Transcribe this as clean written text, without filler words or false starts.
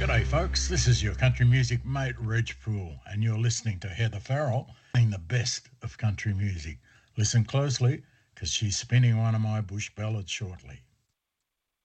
G'day, folks. This is your country music mate, Reg Poole, and you're listening to Heather Farrell playing the best of country music. Listen closely, because she's spinning one of my bush ballads shortly.